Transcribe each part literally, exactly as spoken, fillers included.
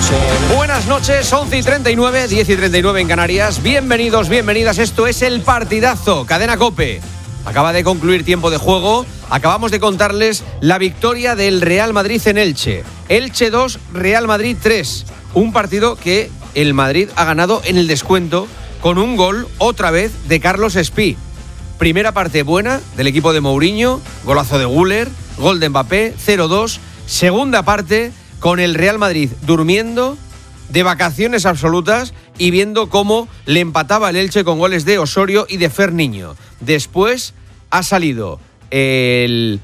Buenas noches, once y treinta y nueve, diez y treinta y nueve en Canarias. Bienvenidos, bienvenidas. Esto es El Partidazo, Cadena COPE. Acaba de concluir tiempo de juego. Acabamos de contarles la victoria del Real Madrid en Elche. Elche dos, Real Madrid tres. Un partido que el Madrid ha ganado en el descuento con un gol, otra vez, de Carlos Espí. Primera parte buena del equipo de Mourinho, golazo de Güler, gol de Mbappé, cero dos. Segunda parte con el Real Madrid durmiendo, de vacaciones absolutas y viendo cómo le empataba el Elche con goles de Osorio y de Ferniño. Después ha salido el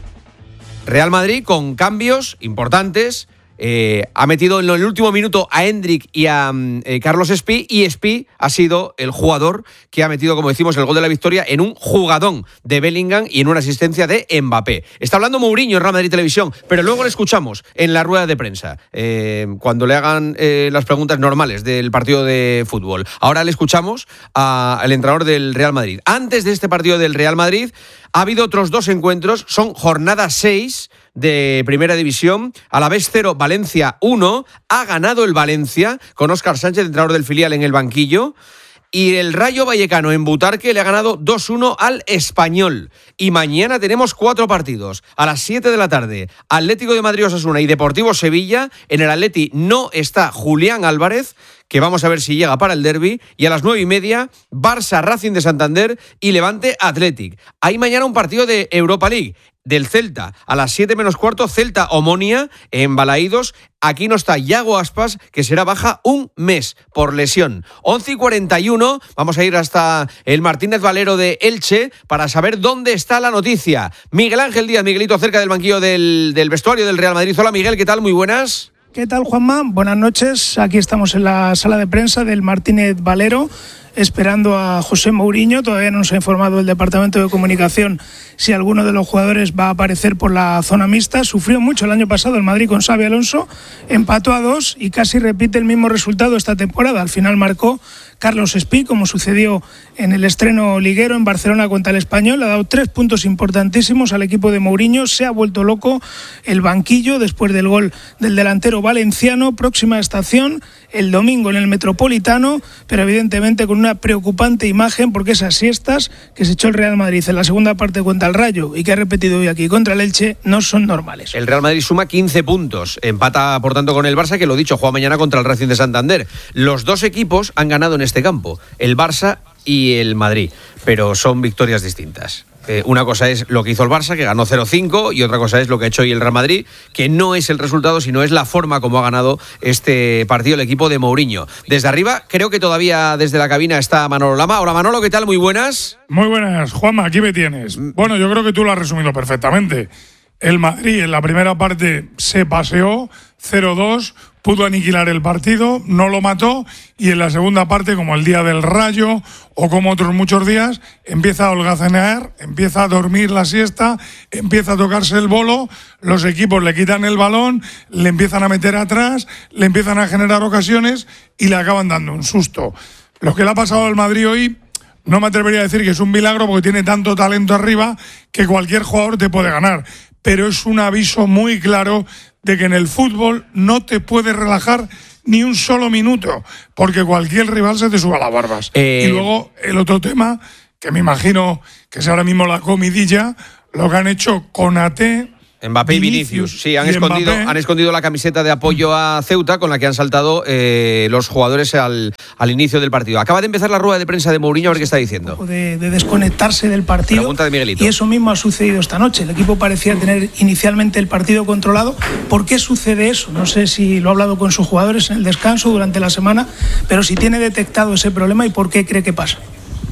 Real Madrid con cambios importantes. Eh, ha metido en el último minuto a Hendrik y a eh, Carlos Espí, y Espí ha sido el jugador que ha metido, como decimos, el gol de la victoria en un jugadón de Bellingham y en una asistencia de Mbappé. Está hablando Mourinho en Real Madrid Televisión, pero luego le escuchamos en la rueda de prensa, eh, cuando le hagan eh, las preguntas normales del partido de fútbol. Ahora le escuchamos al entrenador del Real Madrid. Antes de este partido del Real Madrid ha habido otros dos encuentros, son jornada seis de Primera División. Alavés cero, Valencia uno. Ha ganado el Valencia con Óscar Sánchez, entrenador del filial, en el banquillo. Y el Rayo Vallecano en Butarque le ha ganado dos uno al Español. Y mañana tenemos cuatro partidos. A las siete de la tarde, Atlético de Madrid Osasuna y Deportivo Sevilla. En el Atleti no está Julián Álvarez, que vamos a ver si llega para el derbi. Y a las nueve y media, Barça Racing de Santander y Levante Athletic. Hay mañana un partido de Europa League del Celta. A las siete menos cuarto, Celta Omonia en Balaídos. Aquí no está Yago Aspas, que será baja un mes por lesión. once y cuarenta y uno, vamos a ir hasta el Martínez Valero de Elche para saber dónde está la noticia. Miguel Ángel Díaz, Miguelito, cerca del banquillo del, del vestuario del Real Madrid. Hola Miguel, ¿qué tal? Muy buenas. ¿Qué tal, Juanma? Buenas noches. Aquí estamos en la sala de prensa del Martínez Valero, esperando a José Mourinho. Todavía no nos ha informado el Departamento de Comunicación si alguno de los jugadores va a aparecer por la zona mixta. Sufrió mucho el año pasado el Madrid con Xabi Alonso, empató a dos y casi repite el mismo resultado esta temporada. Al final marcó Carlos Espí, como sucedió en el estreno liguero en Barcelona contra el Español. Ha dado tres puntos importantísimos al equipo de Mourinho. Se ha vuelto loco el banquillo después del gol del delantero valenciano. Próxima estación el domingo en el Metropolitano, pero evidentemente con una preocupante imagen, porque esas siestas que se echó el Real Madrid en la segunda parte contra el Rayo y que ha repetido hoy aquí contra el Elche no son normales. El Real Madrid suma quince puntos, empata por tanto con el Barça, que lo dicho, juega mañana contra el Racing de Santander. Los dos equipos han ganado en este campo, el Barça y el Madrid, pero son victorias distintas. Eh, una cosa es lo que hizo el Barça, que ganó cero cinco, y otra cosa es lo que ha hecho hoy el Real Madrid, que no es el resultado, sino es la forma como ha ganado este partido el equipo de Mourinho. Desde arriba, creo que todavía desde la cabina está Manolo Lama. Hola Manolo, ¿qué tal? Muy buenas. Muy buenas, Juanma, aquí me tienes. Bueno, yo creo que tú lo has resumido perfectamente. El Madrid en la primera parte se paseó, cero dos, pudo aniquilar el partido, no lo mató, y en la segunda parte, como el día del Rayo o como otros muchos días, empieza a holgazanear, empieza a dormir la siesta, empieza a tocarse el bolo, los equipos le quitan el balón, le empiezan a meter atrás, le empiezan a generar ocasiones y le acaban dando un susto. Lo que le ha pasado al Madrid hoy, no me atrevería a decir que es un milagro, porque tiene tanto talento arriba que cualquier jugador te puede ganar, pero es un aviso muy claro de que en el fútbol no te puedes relajar ni un solo minuto, porque cualquier rival se te suba a las barbas. Eh... Y luego el otro tema, que me imagino que es ahora mismo la comidilla, lo que han hecho Konaté, Mbappé y Vinicius, Vinicius. Sí, han escondido, han escondido la camiseta de apoyo a Ceuta con la que han saltado eh, los jugadores al, al inicio del partido. Acaba de empezar la rueda de prensa de Mourinho, a ver qué está diciendo. De, de desconectarse del partido. Pregunta de Miguelito. Y eso mismo ha sucedido esta noche. El equipo parecía tener inicialmente el partido controlado. ¿Por qué sucede eso? No sé si lo ha hablado con sus jugadores en el descanso durante la semana, pero si tiene detectado ese problema y por qué cree que pasa.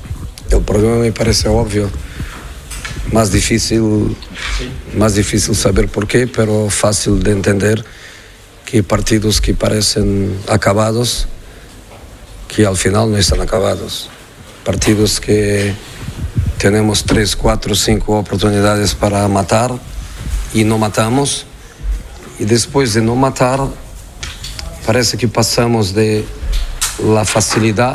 El problema me parece obvio. Más difícil, más difícil saber por qué, pero fácil de entender que partidos que parecen acabados, que al final no están acabados. Partidos que tenemos tres, cuatro, cinco oportunidades para matar y no matamos. Y después de no matar, parece que pasamos de la facilidad,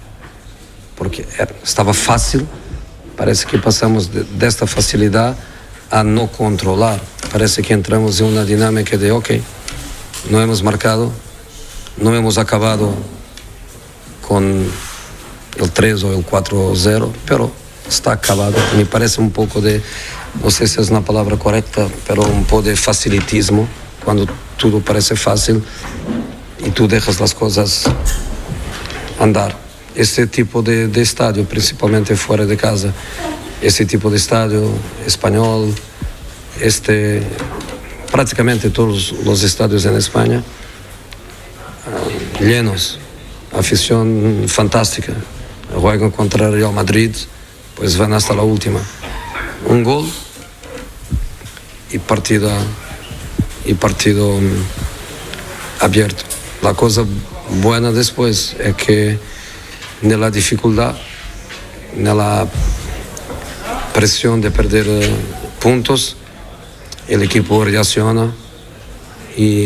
porque estaba fácil, parece que pasamos de, de esta facilidad a no controlar. Parece que entramos en una dinámica de, ok, no hemos marcado, no hemos acabado con el tres o el cuatro cero, pero está acabado. Me parece un poco de, no sé si es una palabra correcta, pero un poco de facilitismo, cuando todo parece fácil y tú dejas las cosas andar. Este tipo de, de estadio, principalmente fuera de casa, este tipo de estadio español, este, prácticamente todos los estadios en España, uh, llenos, afición fantástica. Juegan contra el Real Madrid, pues van hasta la última. Un gol y partido, y partido um, abierto. La cosa buena después es que en la dificultad, en la presión de perder uh, puntos, el equipo reacciona y,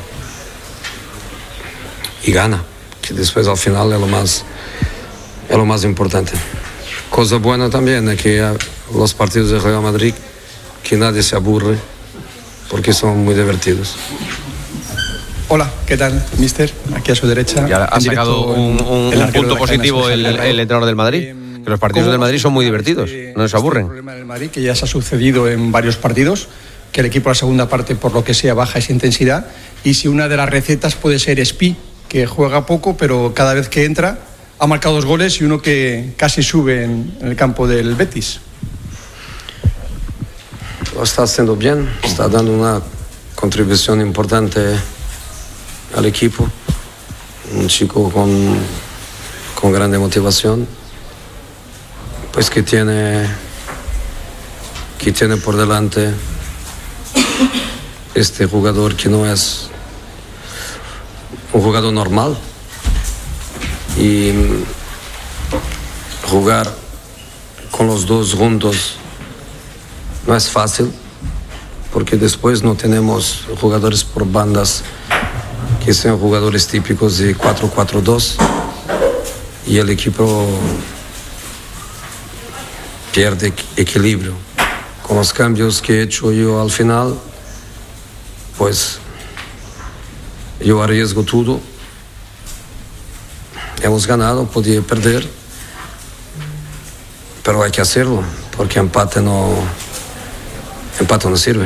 y gana, que después al final es lo más, es lo más importante. Cosa buena también es que los partidos de Real Madrid, que nadie se aburre, porque son muy divertidos. Hola, ¿qué tal, mister? Aquí a su derecha. Ya ha sacado un, un, un punto positivo el, el entrenador del Madrid, que los partidos del Madrid son muy divertidos, no se aburren. El problema del Madrid, que ya se ha sucedido en varios partidos, que el equipo a la segunda parte, por lo que sea, baja esa intensidad, y si una de las recetas puede ser Spi, que juega poco, pero cada vez que entra ha marcado dos goles y uno que casi sube en, en el campo del Betis. Lo está haciendo bien, está dando una contribución importante al equipo, un chico con, con grande motivación, pues que tiene, que tiene por delante este jugador que no es un jugador normal, y jugar con los dos juntos no es fácil, porque después no tenemos jugadores por bandas que sean jugadores típicos de cuatro cuatro dos, y el equipo pierde equilibrio. Con los cambios que he hecho yo al final, pues yo arriesgo todo. Hemos ganado, podía perder, pero hay que hacerlo, porque empate no, empate no sirve.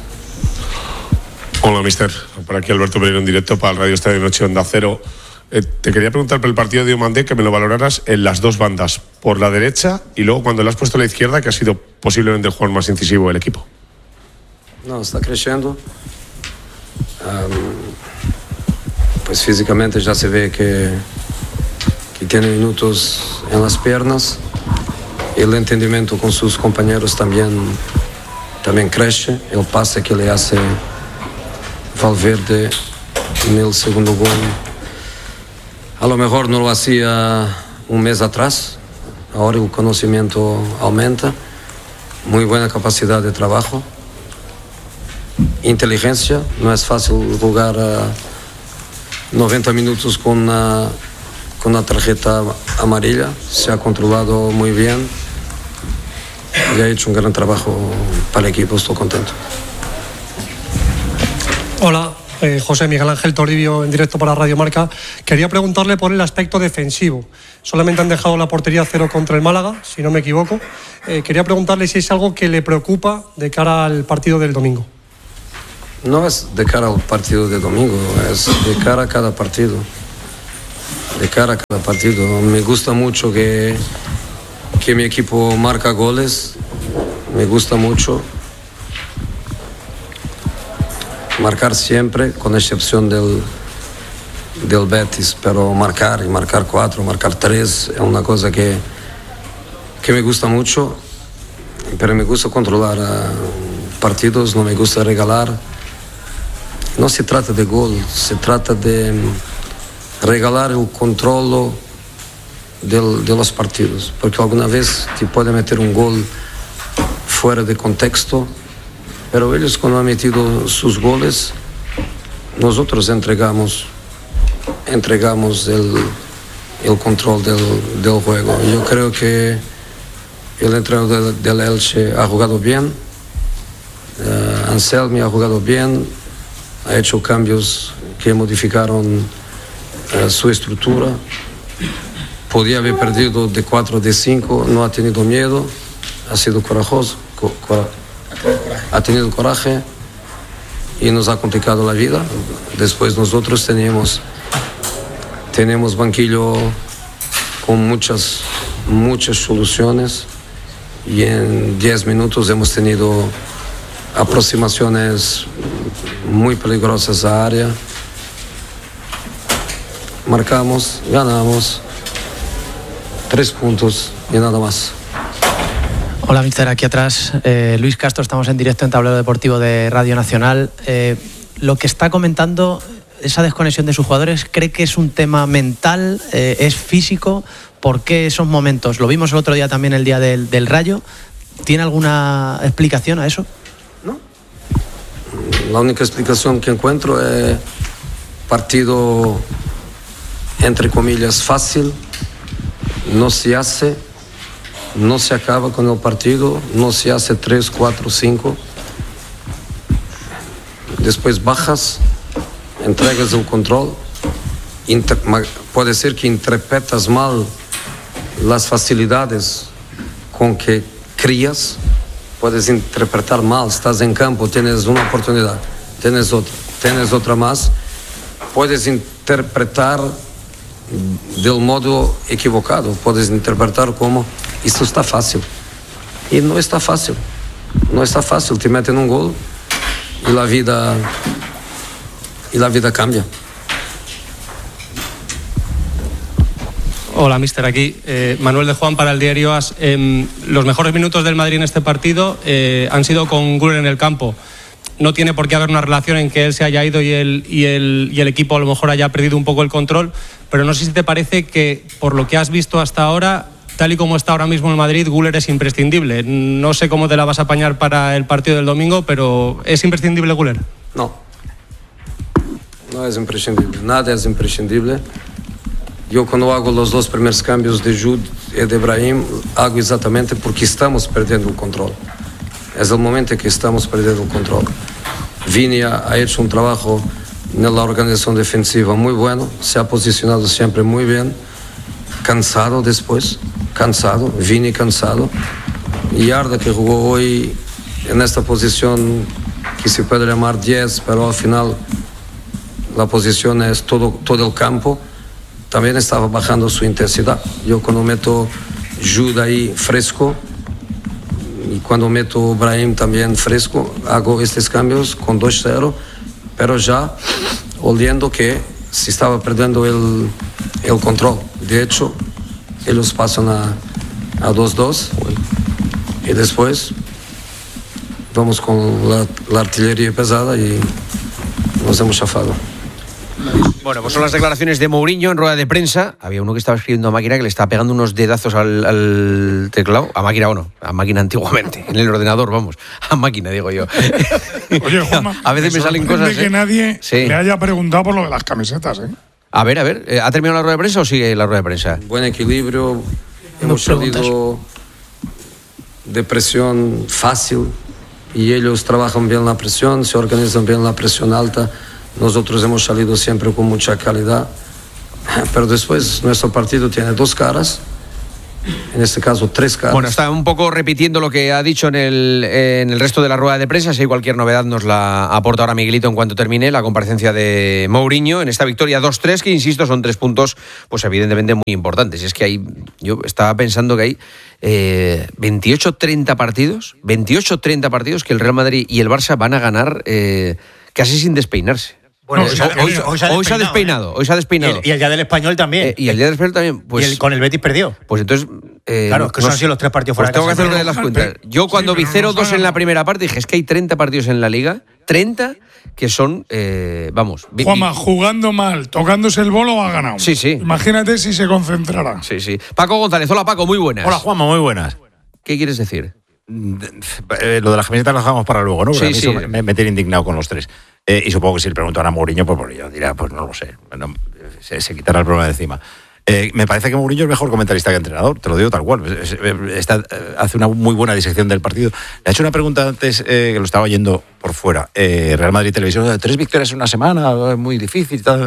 Hola, mister. Por aquí Alberto Pereiro en directo para el Radio Estadio Noche Onda Cero. Eh, te quería preguntar por el partido de Diomandé, que me lo valoraras en las dos bandas, por la derecha y luego cuando le has puesto a la izquierda, que ha sido posiblemente el jugador más incisivo del equipo. No, está creciendo. Um, pues físicamente ya se ve que, que tiene minutos en las piernas. El entendimiento con sus compañeros también, también crece. El pase que le hace Valverde en el segundo gol, a lo mejor no lo hacía un mes atrás. Ahora el conocimiento aumenta. Muy buena capacidad de trabajo, inteligencia. No es fácil jugar uh, noventa minutos con una, con una tarjeta amarilla. Se ha controlado muy bien y ha hecho un gran trabajo para el equipo. Estoy contento. Hola, eh, José Miguel Ángel Toribio en directo para Radio Marca. Quería preguntarle por el aspecto defensivo. Solamente han dejado la portería cero contra el Málaga, si no me equivoco. Eh, quería preguntarle si es algo que le preocupa de cara al partido del domingo. No es de cara al partido de domingo, es de cara a cada partido. De cara a cada partido. Me gusta mucho que, que mi equipo marca goles. Me gusta mucho marcar siempre, con excepción del, del Betis, pero marcar y marcar cuatro, marcar tres es una cosa que, que me gusta mucho, pero me gusta controlar uh, partidos, no me gusta regalar. No se trata de gol, se trata de regalar el control del, de los partidos, porque alguna vez te puede meter un gol fuera de contexto, pero ellos cuando han metido sus goles, nosotros entregamos, entregamos el, el control del, del juego. Yo creo que el entrenador del, del Elche ha jugado bien, uh, Anselmi ha jugado bien, ha hecho cambios que modificaron eh, su estructura. Podía haber perdido de cuatro, de cinco, no ha tenido miedo, ha sido corajoso, co- cora- ha tenido coraje y nos ha complicado la vida. Después nosotros tenemos, tenemos banquillo con muchas, muchas soluciones y en diez minutos hemos tenido aproximaciones muy peligrosas a área. Marcamos, ganamos, tres puntos y nada más. Hola, míster, aquí atrás eh, Luis Castro, estamos en directo en Tablero Deportivo de Radio Nacional. Eh, lo que está comentando, esa desconexión de sus jugadores, ¿cree que es un tema mental, eh, es físico? ¿Por qué esos momentos? Lo vimos el otro día también, el día del, del Rayo. ¿Tiene alguna explicación a eso? No. La única explicación que encuentro es partido, entre comillas, fácil, no se hace, no se acaba con el partido, no se hace tres, cuatro, cinco. Después bajas, entregas el control, inter- puede ser que interpretas mal las facilidades con que crías, puedes interpretar mal, estás en campo, tienes una oportunidad, tienes otra, tienes otra más, puedes interpretar del modo equivocado, puedes interpretar como esto está fácil y no está fácil, no está fácil, te meten un gol y la vida y la vida cambia. Hola, míster, aquí eh, Manuel de Juan para el diario AS. Eh, los mejores minutos del Madrid en este partido eh, han sido con Güler en el campo. No tiene por qué haber una relación en que él se haya ido y el, y, el, y el equipo a lo mejor haya perdido un poco el control, pero no sé si te parece que, por lo que has visto hasta ahora, tal y como está ahora mismo el Madrid, Güler es imprescindible. No sé cómo te la vas a apañar para el partido del domingo, pero ¿es imprescindible Güler? No, no es imprescindible, nada es imprescindible. Yo cuando hago los dos primeros cambios de Jude y de Brahim, hago exactamente porque estamos perdiendo el control. Es el momento que estamos perdiendo el control. Vini ha, ha hecho un trabajo en la organización defensiva muy bueno, se ha posicionado siempre muy bien, cansado después, cansado, Vini cansado. Y Arda, que jugó hoy en esta posición que se puede llamar diez, pero al final la posición es todo, todo el campo, también estaba bajando su intensidad. Yo cuando meto Jude ahí fresco y cuando meto Brahim también fresco, hago estos cambios con dos cero, pero ya oliendo que se estaba perdiendo el, el control. De hecho, ellos pasan a, a dos dos y después vamos con la, la artillería pesada y nos hemos chafado. Bueno, pues son las declaraciones de Mourinho en rueda de prensa. Había uno que estaba escribiendo a máquina que le estaba pegando unos dedazos al, al teclado. A máquina o no, a máquina antiguamente, en el ordenador, vamos. A máquina, digo yo. Oye, Juanma, a veces me, me salen cosas. que ¿eh? nadie sí. le haya preguntado por lo de las camisetas, ¿eh? A ver, a ver, ¿ha terminado la rueda de prensa o sigue la rueda de prensa? Buen equilibrio, hemos salido de presión fácil y ellos trabajan bien la presión, se organizan bien la presión alta. Nosotros hemos salido siempre con mucha calidad, pero después nuestro partido tiene dos caras, en este caso tres caras. Bueno, está un poco repitiendo lo que ha dicho en el, en el resto de la rueda de prensa. Si hay cualquier novedad nos la aporta ahora Miguelito en cuanto termine la comparecencia de Mourinho en esta victoria dos tres, que insisto son tres puntos pues evidentemente muy importantes. Y es que hay, yo estaba pensando que hay eh, veintiocho treinta partidos, veintiocho treinta partidos que el Real Madrid y el Barça van a ganar eh, casi sin despeinarse. Bueno, hoy, hoy, hoy, hoy, hoy, se hoy se ha despeinado, ¿eh? hoy se ha despeinado. Y el, y el día del Español también. Eh, y el día del Español también. Pues, y el, con el Betis perdió. Pues entonces. Eh, claro, es que no, son así los tres partidos fuera pues de casa. Tengo que hacer las cuentas. Yo cuando sí, vi cero dos no en la primera parte dije, es que hay treinta partidos en la liga, treinta que son, eh, vamos. Juanma, jugando mal, tocándose el bolo, ha ganado. Sí, sí. Imagínate si se concentrara. Sí, sí. Paco González, hola Paco, muy buenas. Hola Juanma, muy buenas. ¿Qué quieres decir? Eh, lo de las camisetas lo dejamos para luego, ¿no? Porque sí, a mí sí. eso me, me tiene indignado con los tres. Eh, y supongo que si le preguntan a Mourinho, pues, pues yo dirá, pues no lo sé. Bueno, se, se quitará el problema de encima. Eh, me parece que Mourinho es mejor comentarista que entrenador, te lo digo tal cual. Está, hace una muy buena disección del partido. Le he hecho una pregunta antes, eh, que lo estaba oyendo por fuera. Eh, Real Madrid Televisión, tres victorias en una semana, muy difícil. Tal.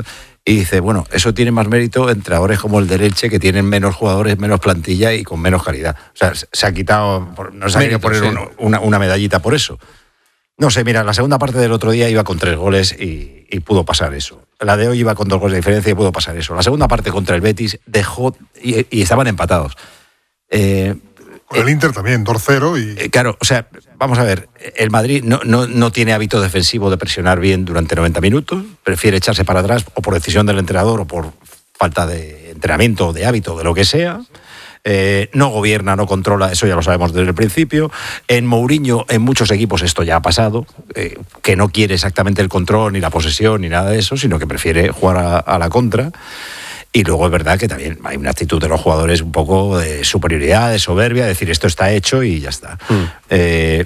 Y dice, bueno, eso tiene más mérito entrenadores como el de Elche, que tienen menos jugadores, menos plantilla y con menos calidad. O sea, se ha quitado, no se ha querido poner sí. una, una, una medallita por eso. No sé, mira, la segunda parte del otro día iba con tres goles y, y pudo pasar eso. La de hoy iba con dos goles de diferencia y pudo pasar eso. La segunda parte contra el Betis dejó y, y estaban empatados. Eh, Con el Inter también, dos cero y... Eh, claro, o sea, vamos a ver, el Madrid no, no, no tiene hábito defensivo de presionar bien durante noventa minutos, prefiere echarse para atrás o por decisión del entrenador o por falta de entrenamiento o de hábito, de lo que sea. Eh, no gobierna, no controla, eso ya lo sabemos desde el principio. En Mourinho, en muchos equipos esto ya ha pasado, eh, que no quiere exactamente el control, ni la posesión, ni nada de eso, sino que prefiere jugar a, a la contra. Y luego es verdad que también hay una actitud de los jugadores un poco de superioridad, de soberbia, de decir esto está hecho y ya está. Mm. Eh,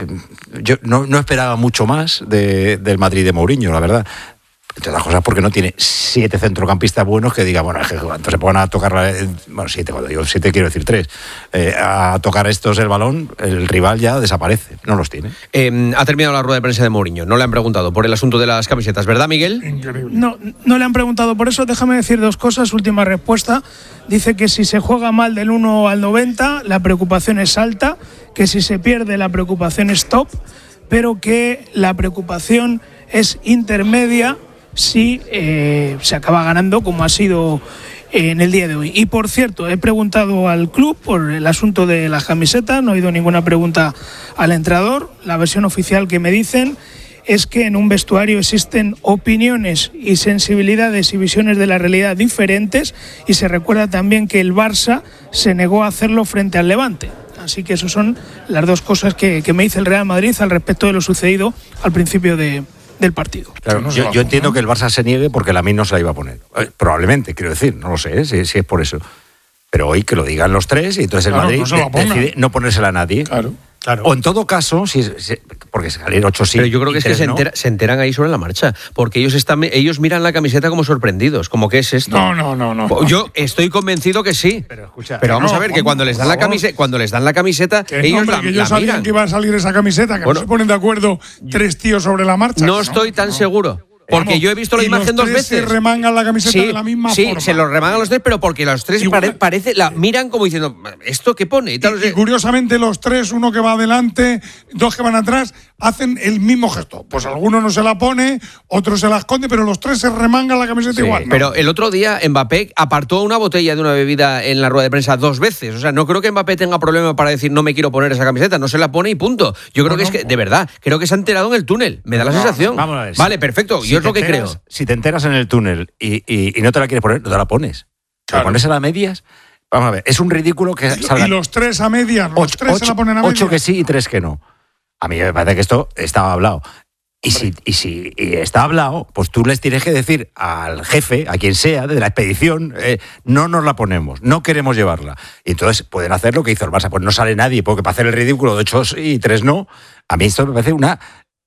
yo no, no esperaba mucho más de, del Madrid de Mourinho, la verdad. Entre otras cosas porque no tiene siete centrocampistas buenos que digan, bueno, cuando se pongan a tocar, la, bueno, siete, cuando digo siete quiero decir tres, eh, a tocar estos el balón, el rival ya desaparece, no los tiene. Eh, ha terminado la rueda de prensa de Mourinho, no le han preguntado por el asunto de las camisetas, ¿verdad, Miguel? Increíble. No, no le han preguntado por eso, déjame decir dos cosas, última respuesta. Dice que si se juega mal del uno al noventa, la preocupación es alta, que si se pierde la preocupación es top, pero que la preocupación es intermedia si eh, se acaba ganando como ha sido en el día de hoy. Y por cierto, he preguntado al club por el asunto de las camisetas, no he oído ninguna pregunta al entrenador. La versión oficial que me dicen es que en un vestuario existen opiniones y sensibilidades y visiones de la realidad diferentes, y se recuerda también que el Barça se negó a hacerlo frente al Levante. Así que esas son las dos cosas que, que me dice el Real Madrid al respecto de lo sucedido al principio de del partido. Claro, no yo, yo entiendo que el Barça se niegue porque la M I no se la iba a poner. Eh, probablemente, quiero decir, no lo sé, si, si es por eso. Pero hoy que lo digan los tres y entonces el claro, Madrid no de, decide no ponérsela a nadie. Claro. Claro. O en todo caso, si, si, porque salir ocho sí. Pero yo creo que es que se, no. entera, se enteran ahí sobre la marcha, porque ellos están, ellos miran la camiseta como sorprendidos, como ¿qué es esto? No, no, no, no. Yo estoy convencido que sí. Pero, escucha, pero vamos no, a ver que cuando les dan la camiseta, cuando les dan la camiseta, que ellos no, la, que ellos la miran. Que iba a salir esa camiseta, que bueno, no se ponen de acuerdo tres tíos sobre la marcha. No estoy tan no. seguro. Porque Vamos, yo he visto la imagen dos veces. Se remangan la camiseta sí, de la misma sí, forma. Sí, se los remangan los tres, pero porque los tres Igual, pare, parece, la miran como diciendo, ¿esto qué pone? Y, tal, y, y curiosamente los tres, uno que va adelante, dos que van atrás, hacen el mismo gesto. Pues alguno no se la pone, otro se la esconde, pero los tres se remangan la camiseta sí, igual. ¿no? Pero el otro día Mbappé apartó una botella de una bebida en la rueda de prensa dos veces. O sea, no creo que Mbappé tenga problema para decir no me quiero poner esa camiseta, no se la pone y punto. Yo creo no, que es que, de verdad, creo que se ha enterado en el túnel. Me da la no, sensación. Vamos a ver. Vale, si, perfecto. Si yo es lo que enteras, creo. Si te enteras en el túnel y, y, y no te la quieres poner, no te la pones. Claro. ¿Te pones a las medias? Vamos a ver, es un ridículo que salga. Y los tres a medias, los ocho, tres ocho, se la ponen a medias. Ocho que sí y tres que no. A mí me parece que esto estaba hablado. Y si, y si y está hablado, pues tú les tienes que decir al jefe, a quien sea, de la expedición, eh, no nos la ponemos, no queremos llevarla. Y entonces pueden hacer lo que hizo el Barça, pues no sale nadie, porque para hacer el ridículo de ocho y tres no, a mí esto me parece una...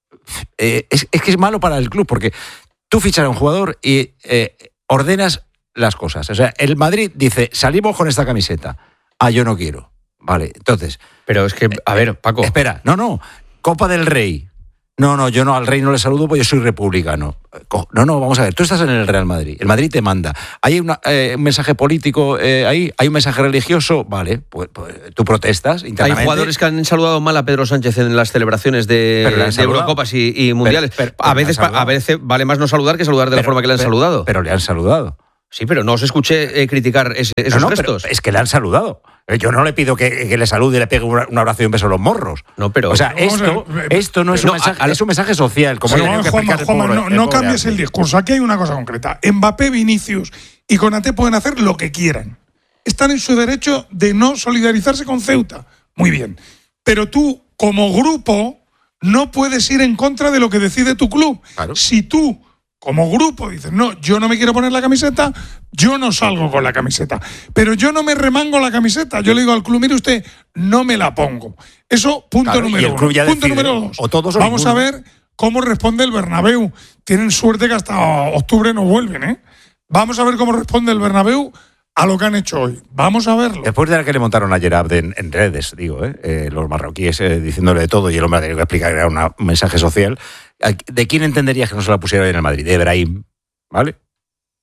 Eh, es, es que es malo para el club, porque tú fichas a un jugador y eh, ordenas las cosas. O sea, el Madrid dice, salimos con esta camiseta. Ah, yo no quiero. Vale, entonces... Pero es que, a ver, Paco... Espera, no, no, Copa del Rey... No, no, yo no al rey no le saludo porque yo soy republicano. No, no, vamos a ver, tú estás en el Real Madrid, el Madrid te manda. Hay una, eh, un mensaje político eh, ahí, hay un mensaje religioso, vale, pues, pues tú protestas internamente. Hay jugadores que han saludado mal a Pedro Sánchez en las celebraciones de, de Eurocopas y, y Mundiales. Pero, pero, a, veces, a veces vale más no saludar que saludar de pero, la forma que le han pero, saludado. Pero le han saludado. Sí, pero no os escuché eh, criticar ese, esos no, no, gestos. Es que le han saludado. Yo no le pido que, que le salude y le pegue un abrazo y un beso en los morros. No, pero... O sea, esto, esto no es no, un mensaje, a, a, es un mensaje social. Como sí, no, Juanma, Juanma, no, no cambies el discurso. Aquí hay una cosa concreta. Mbappé, Vinicius y Konaté pueden hacer lo que quieran. Están en su derecho de no solidarizarse con Ceuta. Muy bien. Pero tú, como grupo, no puedes ir en contra de lo que decide tu club. Claro. Si tú... Como grupo dices, no, yo no me quiero poner la camiseta, yo no salgo con la camiseta. Pero yo no me remango la camiseta. Yo le digo al club, mire usted, no me la pongo. Eso, punto claro, número uno. Punto decide, número dos. O todos o Vamos ninguno. a ver cómo responde el Bernabéu. Tienen suerte que hasta octubre no vuelven, ¿eh? Vamos a ver cómo responde el Bernabéu a lo que han hecho hoy. Vamos a verlo. Después de la que le montaron ayer a en, en redes, digo, ¿eh? Eh, los marroquíes eh, diciéndole de todo y el hombre ha tenido que explicar que era una, un mensaje social. ¿De quién entenderías que no se la pusiera hoy en el Madrid? De Ibrahim, ¿vale?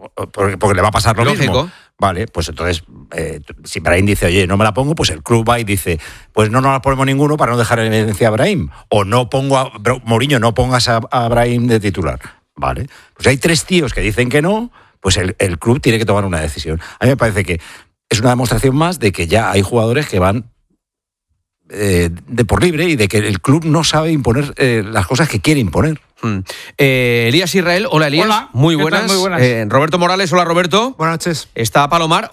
porque, porque le va a pasar lo Lógico. mismo. Vale, pues entonces, eh, si Brahim dice, oye, no me la pongo, pues el club va y dice, pues no nos la ponemos ninguno para no dejar en evidencia a Brahim. O no pongo a Mourinho, no pongas a, a Brahim de titular. Vale, pues hay tres tíos que dicen que no, pues el, el club tiene que tomar una decisión. A mí me parece que es una demostración más de que ya hay jugadores que van eh, de por libre y de que el club no sabe imponer eh, las cosas que quiere imponer. Hmm. Eh, Elías Israel, hola Elías. Hola, muy ¿qué buenas. tal? Muy buenas. Eh, Roberto Morales, hola Roberto. Buenas noches. Está Palomar,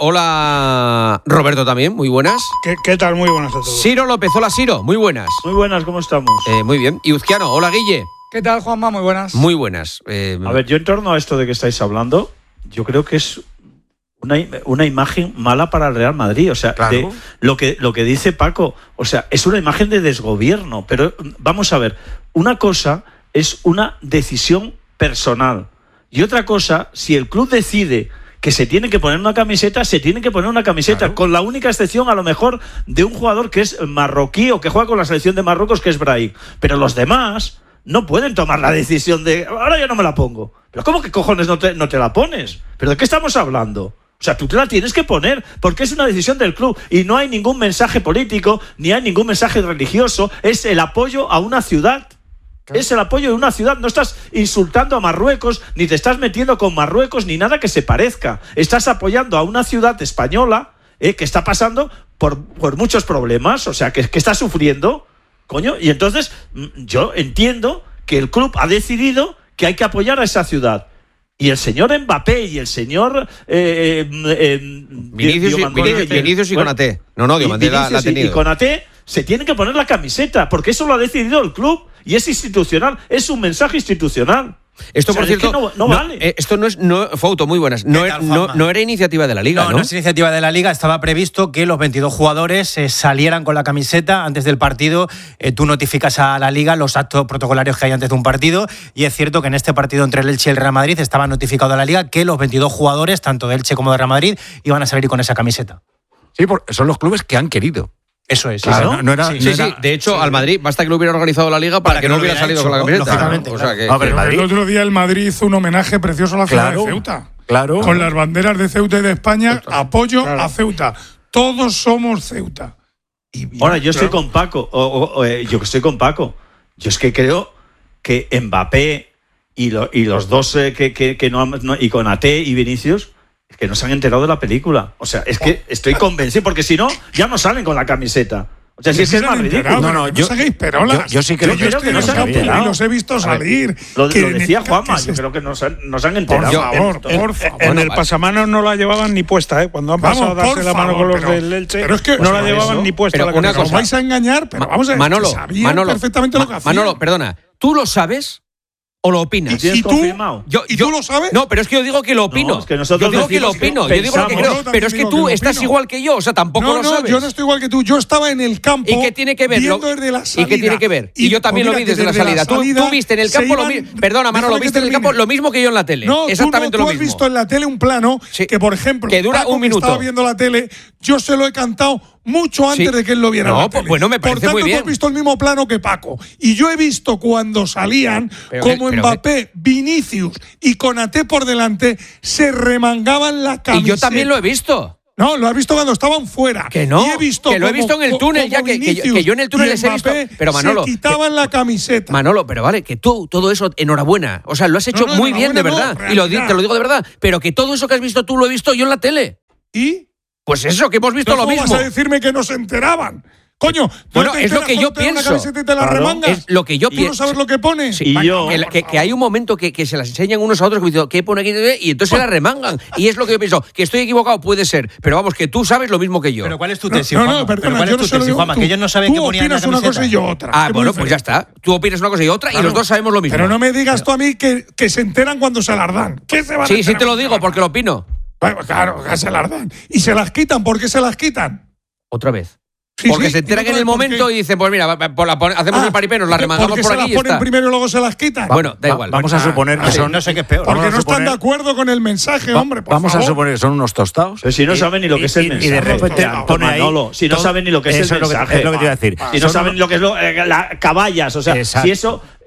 hola Roberto también, muy buenas. ¿Qué, qué tal? Muy buenas a todos. Ciro López, hola Ciro, muy buenas. Muy buenas, ¿cómo estamos? Eh, muy bien. Y Uzquiano, hola Guille. ¿Qué tal, Juanma? Muy buenas. Muy buenas. Eh, A ver, yo en torno a esto de que estáis hablando, yo creo que es una, una imagen mala para el Real Madrid. O sea, Claro. de lo que, lo que dice Paco, o sea, es una imagen de desgobierno. Pero vamos a ver, una cosa es una decisión personal. Y otra cosa, si el club decide que se tiene que poner una camiseta, se tiene que poner una camiseta, claro, con la única excepción a lo mejor de un jugador que es marroquí o que juega con la selección de Marruecos, que es Brahim. Pero los demás no pueden tomar la decisión de ahora ya no me la pongo. ¿Pero cómo que cojones no te, no te la pones? ¿Pero de qué estamos hablando? O sea, tú te la tienes que poner porque es una decisión del club y no hay ningún mensaje político ni hay ningún mensaje religioso. Es el apoyo a una ciudad. Es el apoyo de una ciudad. No estás insultando a Marruecos, ni te estás metiendo con Marruecos, ni nada que se parezca. Estás apoyando a una ciudad española eh, que está pasando por, por muchos problemas, o sea, que, que está sufriendo, coño. Y entonces yo entiendo que el club ha decidido que hay que apoyar a esa ciudad. Y el señor Mbappé y el señor eh, eh, Vinicius, Vinicius, Vinicius y bueno, Konaté. No, no, Diomandé la, la ha tenido. Y Konaté se tiene que poner la camiseta, porque eso lo ha decidido el club y es institucional, es un mensaje institucional. Esto, o sea, por cierto, es que no, no no, vale. Eh, esto no es. No, Fauto, muy buenas. No, tal, no, no era iniciativa de la Liga, ¿no? No, no es iniciativa de la Liga. Estaba previsto que los veintidós jugadores eh, salieran con la camiseta antes del partido. Eh, tú notificas a la Liga los actos protocolarios que hay antes de un partido. Y es cierto que en este partido entre el Elche y el Real Madrid estaba notificado a la Liga que los veintidós jugadores, tanto de Elche como de Real Madrid, iban a salir con esa camiseta. Sí, porque son los clubes que han querido. Eso es. Claro. No, no era, sí, no sí, era, sí. De hecho, sí, al Madrid basta que lo hubiera organizado la Liga para, para que, que no hubiera salido hecho, con la camiseta. Lógicamente, ¿no? claro. O sea, que, no, pero Madrid, el otro día el Madrid hizo un homenaje precioso a la ciudad claro, de Ceuta. Claro. Con las banderas de Ceuta y de España, apoyo claro. a Ceuta. Todos somos Ceuta. Y, Ahora, yo claro. estoy con Paco. O, o, o, eh, yo estoy con Paco. Yo es que creo que Mbappé y, lo, y los dos eh, que, que, que no, no y Konaté y Vinicius que no se han enterado de la película. O sea, es que estoy convencido, porque si no, ya no salen con la camiseta. O sea, si es que es más ridículo. No, no, yo, no saquéis perolas. Yo, yo sí creo yo, yo que, estoy que en no el campo y los he visto salir. Lo, que lo decía Juanma, que yo creo que no se han, no se han enterado. Por favor, por en, favor. En Bueno, el vale. pasamanos no la llevaban ni puesta, ¿eh? Cuando han Vamos, pasado a darse por la mano favor, con los pero, del Elche, pero es que, no pues la llevaban eso, ni puesta. pero la una camiseta. Os vais a engañar, pero Ma- vamos a ver, Manolo, sabían Manolo, perfectamente lo que hacían. Manolo, perdona, ¿tú lo sabes o lo opinas? ¿Y, y tú? confirmado? Yo, ¿Y yo, tú lo sabes? No, pero es que yo digo que lo opino. No, es que nosotros yo digo que lo decimos opino. que yo digo lo que pensamos. creo. Yo Pero es que también tú digo que lo estás opino. igual que yo. O sea, tampoco no, lo no, sabes. yo no estoy igual que tú. Yo estaba en el campo. ¿Y qué tiene que ver? Viendo Lo- desde la ¿Y salida. qué tiene que ver? Y, yo también pues lo vi mira, desde la desde salida. Tú, salida tú viste en el se campo lo iban- mismo. Perdona, Manolo, déjame que viste en el campo termine. lo mismo que yo en la tele. No, Exactamente tú, no, lo tú mismo. has visto en la tele un plano Sí. que, por ejemplo, Que dura Paco, un que minuto. estaba viendo la tele, yo se lo he cantado mucho antes Sí. de que él lo viera. No, en la pues tele. bueno, me Por parece tanto, muy bien. tú has visto el mismo plano que Paco. Y yo he visto cuando salían, Pero como que- pero Mbappé, Vinicius y Konaté por delante, se remangaban la camiseta. Y yo también lo he visto. No, lo has visto cuando estaban fuera. Que no, y he visto que lo he como- visto en el túnel como ya, que- que yo- Vinicius que yo en el túnel y les he visto. Mbappé Pero, Manolo, se quitaban la camiseta. Manolo, pero vale, que tú, todo eso, enhorabuena. O sea, lo has hecho No, no, muy bien, de enhorabuena verdad. no, y lo, di- realidad. te lo digo de verdad. Pero que todo eso que has visto tú lo he visto yo en la tele. ¿Y? Pues eso, que hemos visto ¿Pero lo cómo mismo. vas a decirme que no se enteraban? Coño, ¿tú Bueno, te es lo enteras que yo cuando te dan una pienso. camiseta y te la Claro. remangas? Es lo que yo ¿Tú no pienso. sabes lo que pone? Y Venga, yo- hombre, El- por que, que favor. hay un momento que, que se las enseñan unos a otros, que dicen, ¿qué pone aquí? Y entonces se la remangan. Y es lo que yo pienso. Que estoy equivocado, puede ser. Pero vamos, que tú sabes lo mismo que yo. Pero ¿cuál es tu No, tesis, no, no, Juanma? perdona, ¿Pero cuál yo es no tu se lo tesis, digo. Juanma? Tú- Que ellos no saben tú qué ponían en la opinas una camiseta. cosa y yo otra. Ah, Es muy bueno, pues ya diferente. está. Tú opinas una cosa y otra y Claro. los dos sabemos lo mismo. Pero no me digas tú a mí que, que se enteran cuando se las dan. ¿Qué se van a Sí, sí enterar te lo cuando se digo las porque dan? lo opino. Bueno, claro, que se las dan. Y se las quitan. ¿Por qué se las quitan? Otra vez. Sí, Porque sí, se enteran y otra en el vez, ¿por momento qué? y dicen, pues mira, va- va- por la pon- hacemos Ah, el paripé, nos la remangamos ¿por qué por se aquí las y ponen está. primero y luego se las quitan? Bueno, da Va- igual. Vamos a suponer que No sé, son. no sé qué es peor. Porque vamos a no están suponer- de acuerdo con el mensaje, Va- hombre, por Vamos favor. a suponer que son unos tostados. Pero si no saben ni lo que es el y- y mensaje. de repente Manolo, pone ahí Manolo, si no todo- saben ni lo que es eso el es lo que- mensaje. es lo que te iba a decir. Si no Son saben unos- lo que es lo, eh, la caballas, o sea, Exacto. si eso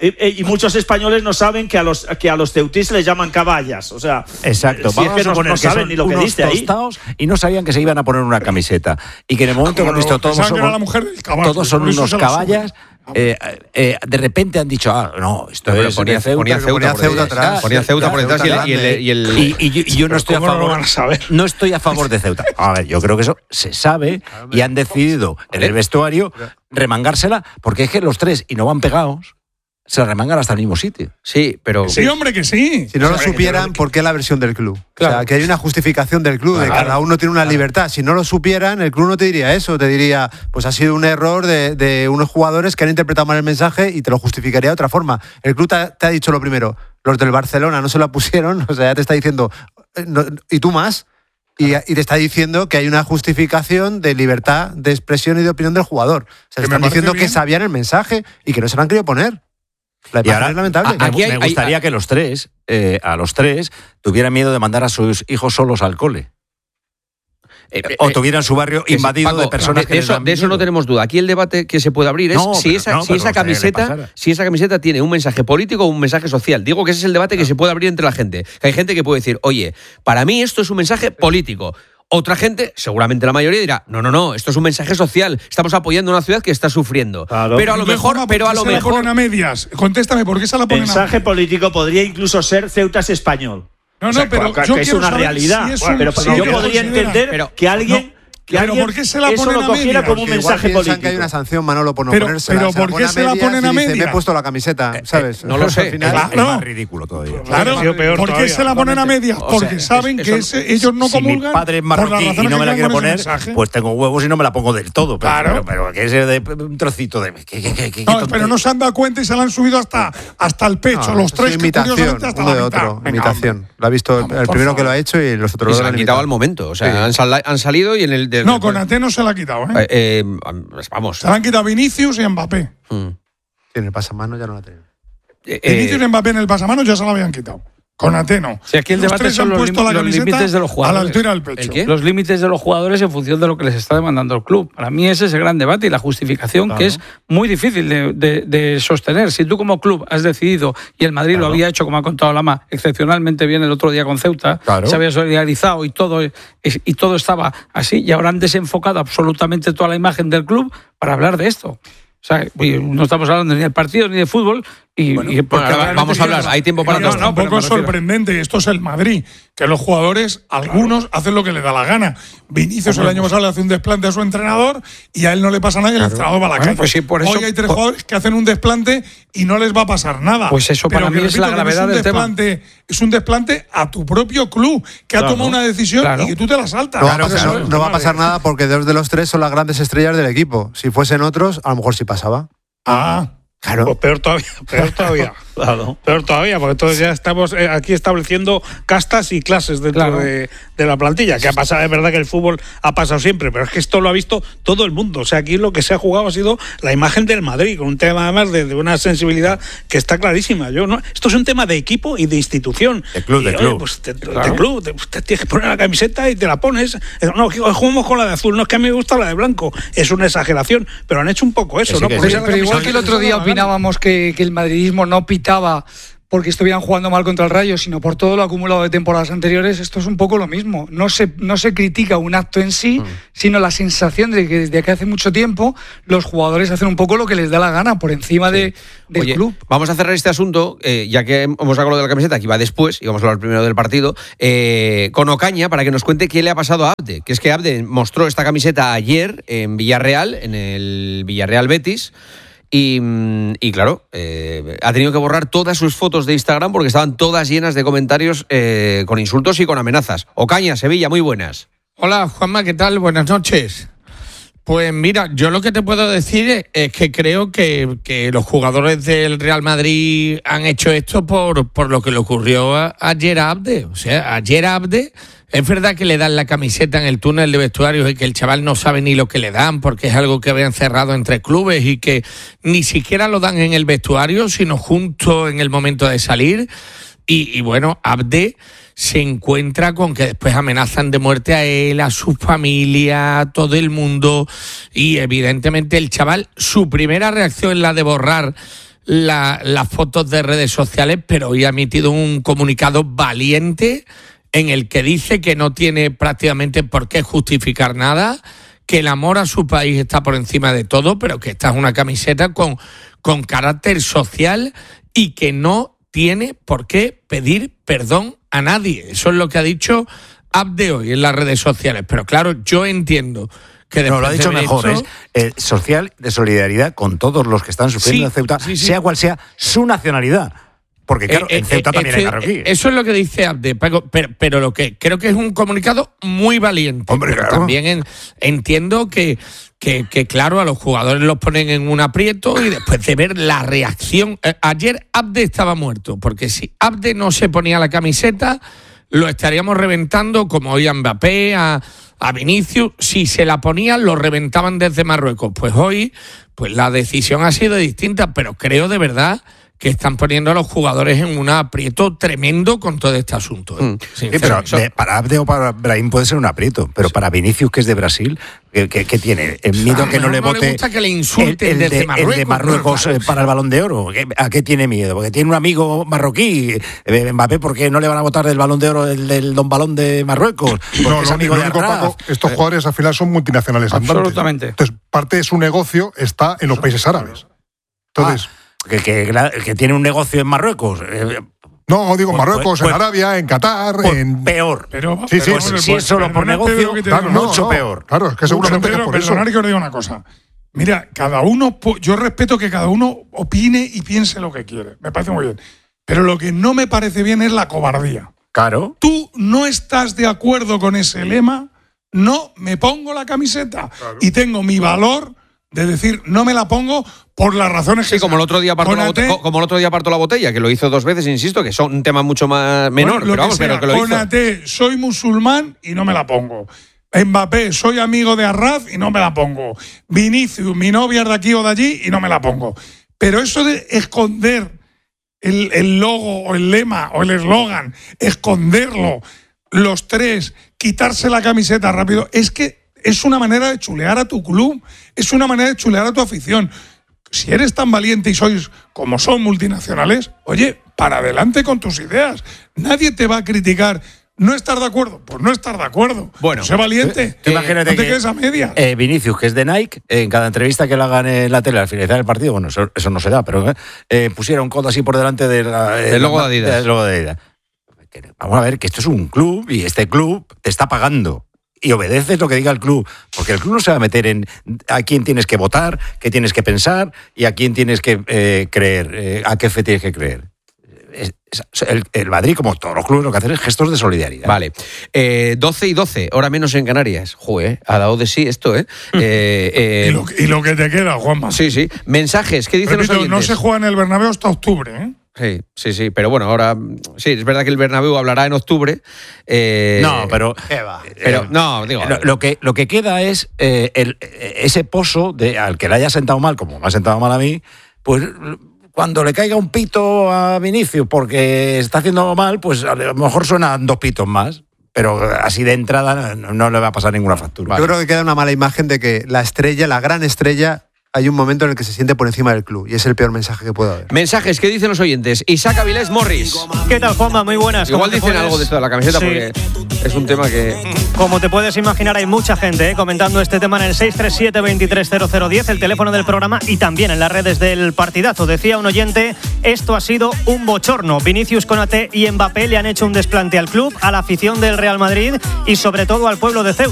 Y, y muchos españoles no saben que a los que a los ceutís les llaman caballas, o sea, exacto, si es que no, no saben ni lo que dice ahí. Y no sabían que se iban a poner una camiseta y que en el momento que han visto todos somos, todos son unos caballas. Eh, eh, de repente han dicho, ah, no, esto pero es ponía de Ceuta, ponía Ceuta, ponía por Ceuta detrás, atrás, ponía Ceuta por detrás y, el, y, el, y, el, y, y, y yo no estoy a favor, no estoy a favor de Ceuta. A ver, yo creo que eso se sabe y han decidido en el vestuario remangársela porque es que los tres y no van pegados. Se la remangan hasta el mismo sitio. Sí, pero... Sí, hombre, que sí. Si no lo supieran, ¿por qué la versión del club? Claro. O sea, que hay una justificación del club, claro, de cada uno tiene una claro. libertad. Si no lo supieran, el club no te diría eso. Te diría, pues ha sido un error de, de unos jugadores que han interpretado mal el mensaje y te lo justificaría de otra forma. El club te ha, te ha dicho lo primero. Los del Barcelona no se la pusieron, o sea, ya te está diciendo, no, ¿y tú más? Y, y te está diciendo que hay una justificación de libertad de expresión y de opinión del jugador. O sea, te están diciendo bien. que sabían el mensaje y que no se lo han querido poner. La y ahora, es lamentable. Aquí hay, me gustaría hay, que los tres, eh, a los tres, tuvieran miedo de mandar a sus hijos solos al cole. Eh, eh, o tuvieran su barrio invadido Paco, de personas de, que de eso, de eso no tenemos duda. Aquí el debate que se puede abrir es no, si esa, no, si esa camiseta, si esa camiseta tiene un mensaje político o un mensaje social. Digo que ese es el debate no. que se puede abrir entre la gente. Que hay gente que puede decir, oye, para mí esto es un mensaje político. Otra gente, seguramente la mayoría, dirá, no, no, no, esto es un mensaje social, estamos apoyando a una ciudad que está sufriendo. Claro. Pero a lo mejor, pero a lo se mejor... la ponen a medias? Contéstame, ¿por qué se la ponen mensaje a medias? político podría incluso ser Ceuta es español. No, no, o sea, pero que, yo que es una realidad. Si es un, pero si yo que podría entender pero, que alguien... No. Que pero alguien ¿por qué se la eso ponen lo cogiera a como un mensaje político? Que hay una sanción, Manolo, por no pero, ponérsela. Pero ¿por qué se la ponen a medias? Me he puesto la camiseta, ¿sabes? Eh, no lo sé. Al final, es, es más ridículo todavía. Claro, ¿por qué se la ponen a medias? Porque o sea, saben es, que es, ellos no si comulgan. Mi padre es marroquí y no me la quiero poner, pues tengo huevos y no me la pongo del todo. Pero, claro. pero, pero que es de un trocito de. Que, que, que, que, no, pero no se han dado cuenta y se la han subido hasta, hasta el pecho. Los tres, imitación, hasta uno la de otro. Imitación. Lo ha visto el primero que lo ha hecho y los otros dos. Se la han quitado al momento. O sea, han salido y en el. No, con Ate no se la ha quitado, ¿eh? Eh, vamos. Se la han quitado Vinicius y Mbappé. Hmm. En el pasamanos ya no la tienen. Eh, Vinicius y Mbappé en el pasamanos ya se la habían quitado. Con Ate no. Si aquí el los debate tres son han los, puesto la los límites de los jugadores. A la altura del pecho. ¿El qué? Los límites de los jugadores en función de lo que les está demandando el club. Para mí ese es el gran debate y la justificación claro. que es muy difícil de, de, de sostener. Si tú como club has decidido, y el Madrid claro. lo había hecho, como ha contado Lama, excepcionalmente bien el otro día con Ceuta, claro. se había solidarizado y todo, y todo estaba así, y ahora han desenfocado absolutamente toda la imagen del club para hablar de esto. O sea, no estamos hablando ni de partidos ni de fútbol. Y, bueno, y bueno, ahora vamos a hablar, hay tiempo para no, todo. No, un poco es sorprendente, esto es el Madrid, que los jugadores, algunos, claro. hacen lo que les da la gana. Vinicius el año pasado le hace un desplante a su entrenador y a él no le pasa nada y el claro. entrenador va a la calle. Pues sí, por eso, Hoy hay tres por... jugadores que hacen un desplante y no les va a pasar nada. Pues eso para Pero mí es la gravedad es del desplante, tema. Es un desplante a tu propio club, que claro. ha tomado una decisión claro. y que tú te la saltas. No, claro, va, a pasar, no, no va a pasar nada porque dos de los tres son las grandes estrellas del equipo. Si fuesen otros, a lo mejor sí pasaba. Ah, claro. Pues peor todavía, peor todavía. Claro. Peor todavía, porque entonces ya estamos aquí estableciendo castas y clases dentro claro. de, de la plantilla. Que ha pasado, es verdad que el fútbol ha pasado siempre, pero es que esto lo ha visto todo el mundo. O sea, aquí lo que se ha jugado ha sido la imagen del Madrid, con un tema además de, de una sensibilidad que está clarísima. Yo no, esto es un tema de equipo y de institución. De club, y, de oye, club. Pues te, claro. de club, te, te tienes que poner la camiseta y te la pones. No, jugamos con la de azul, no es que a mí me gusta la de blanco. Es una exageración, pero han hecho un poco eso, sí, ¿no? Pero, pero, pero igual que el otro día opinábamos que, que el madridismo no pitaba porque estuvieran jugando mal contra el Rayo, sino por todo lo acumulado de temporadas anteriores, esto es un poco lo mismo. No se, no se critica un acto en sí, mm. sino la sensación de que desde que hace mucho tiempo los jugadores hacen un poco lo que les da la gana por encima sí. de, del Oye, club. Vamos a cerrar este asunto, eh, ya que hemos sacado lo de la camiseta, que va después, y vamos a hablar primero del partido, eh, con Ocaña, para que nos cuente qué le ha pasado a Abde. Que es que Abde mostró esta camiseta ayer en Villarreal, en el Villarreal Betis, Y, y claro, eh, ha tenido que borrar todas sus fotos de Instagram porque estaban todas llenas de comentarios eh, con insultos y con amenazas. Ocaña, Sevilla, muy buenas. Hola, Juanma, ¿qué tal? Buenas noches. Pues mira, yo lo que te puedo decir es que creo que, que los jugadores del Real Madrid han hecho esto por, por lo que le ocurrió a, ayer a Abde. O sea, ayer a Abde... Es verdad que le dan la camiseta en el túnel de vestuarios y que el chaval no sabe ni lo que le dan porque es algo que habían cerrado entre clubes y que ni siquiera lo dan en el vestuario, sino justo en el momento de salir. Y, y bueno, Abde se encuentra con que después amenazan de muerte a él, a su familia, a todo el mundo. Y evidentemente el chaval, su primera reacción es la de borrar la, las fotos de redes sociales, pero hoy ha emitido un comunicado valiente en el que dice que no tiene prácticamente por qué justificar nada, que el amor a su país está por encima de todo, pero que esta es una camiseta con, con carácter social y que no tiene por qué pedir perdón a nadie. Eso es lo que ha dicho Abde hoy en las redes sociales. Pero claro, yo entiendo que no, lo ha dicho de mejor, hecho, es eh, social de solidaridad con todos los que están sufriendo Sí, en Ceuta, sí, sí. sea cual sea su nacionalidad. Porque claro, Eh, en eh, Ceuta eh, también este- hay marroquíes. Eso es lo que dice Abde, Paco, pero, pero lo que creo que es un comunicado muy valiente. Hombre, pero claro. también en- entiendo que, que, que, claro, a los jugadores los ponen en un aprieto y después de ver la reacción. Eh, ayer Abde estaba muerto, porque si Abde no se ponía la camiseta, lo estaríamos reventando como hoy a Mbappé, a, a Vinicius. Si se la ponían, lo reventaban desde Marruecos. Pues hoy, pues la decisión ha sido distinta, pero creo de verdad que están poniendo a los jugadores en un aprieto tremendo con todo este asunto. ¿eh? Mm. Sí, pero de- para Abde o para Brahim puede ser un aprieto, pero para Vinicius, que es de Brasil, ¿qué, qué- qué tiene? ¿El miedo A que no lo le mejor no le vote gusta que le insulten el, el desde de, el Marruecos, de Marruecos claro. eh, para el Balón de Oro? ¿Qué- ¿A qué tiene miedo? Porque tiene un amigo marroquí, eh, Mbappé, ¿por qué no le van a votar del Balón de Oro el del Don Balón de Marruecos? Porque No, es lo, amigo lo de único, Arraf. Paco, estos jugadores al final son multinacionales andantes. Absolutamente. Entonces, parte de su negocio está en los países árabes. Entonces, Que, que, que tiene un negocio en Marruecos. eh, no, digo en Pues- Marruecos, pues- en Arabia, en Qatar, pues en... peor. Pero, Sí, sí, pero, sí, pues, si es solo por perdónate negocio, lo que te claro, digo. no, mucho no, peor. Claro, es que seguramente Pero, es por eso. perdonar que os diga una cosa. Mira, cada uno, pu- yo respeto que cada uno opine y piense lo que quiere. Me parece muy bien. Pero lo que no me parece bien es la cobardía. Claro. Tú no estás de acuerdo con ese lema, no me pongo la camiseta. Y tengo mi valor de decir, no me la pongo por las razones que Sí, como el otro día apartó la Konate- bote- como el otro día apartó la botella, que lo hizo dos veces, insisto, que son un tema mucho más menor, Bueno, lo pero vamos, que sea, pero que lo hizo. Konate, soy musulmán y no me la pongo. Mbappé, soy amigo de Arraf y no me la pongo. Vinicius, mi novia es de aquí o de allí y no me la pongo. Pero eso de esconder el, el logo o el lema o el eslogan, esconderlo, los tres, quitarse la camiseta rápido, es que es una manera de chulear a tu club, es una manera de chulear a tu afición. Si eres tan valiente y sois como son multinacionales, oye, para adelante con tus ideas. Nadie te va a criticar. ¿No estar de acuerdo? Pues no estar de acuerdo. Bueno, sé valiente. Tú imagínate no te que, quedes a media. eh, Vinicius, que es de Nike, en cada entrevista que le hagan en la tele al finalizar el partido, bueno, eso, eso no se da, pero eh, pusiera un codo así por delante de la, eh, Del logo la- de Adidas. del logo de Adidas. Vamos a ver que esto es un club y este club te está pagando. Y obedeces lo que diga el club, porque el club no se va a meter en a quién tienes que votar, qué tienes que pensar y a quién tienes que eh, creer, eh, a qué fe tienes que creer. Es- es- el, el Madrid, como todos los clubes, lo que hacen es gestos de solidaridad. Vale. Eh, doce y doce, hora menos en Canarias. Joder, ha dado de sí esto, ¿eh? eh, eh Y lo, y lo que te queda, Juanma. Sí, sí. Mensajes, ¿qué dicen Repito, los oyentes? no se juega en el Bernabéu hasta octubre, ¿eh? Sí, sí, sí, pero bueno, ahora sí, es verdad que el Bernabéu hablará en octubre. eh, No, pero, pero no, digo, lo, lo que lo que queda es eh, el, ese pozo de al que le haya sentado mal, como me ha sentado mal a mí, pues cuando le caiga un pito a Vinicius porque está haciendo mal, pues a lo mejor suenan dos pitos más. Pero así de entrada no, no le va a pasar ninguna factura. Yo creo que queda una mala imagen de que la estrella, la gran estrella, hay un momento en el que se siente por encima del club y es el peor mensaje que puede haber. Mensajes, ¿qué dicen los oyentes? Isaac Avilés Morris. ¿Qué tal, Juanma? Muy buenas. Igual ¿Cómo te dicen puedes- algo de esto de la camiseta Sí. porque es un tema que... Como te puedes imaginar, hay mucha gente ¿eh? comentando este tema en el seis tres siete, veintitrés cero cero diez, el teléfono del programa, y también en las redes del partidazo. Decía un oyente, esto ha sido un bochorno. Vinicius, Konate y Mbappé le han hecho un desplante al club, a la afición del Real Madrid y sobre todo al pueblo de Ceuta.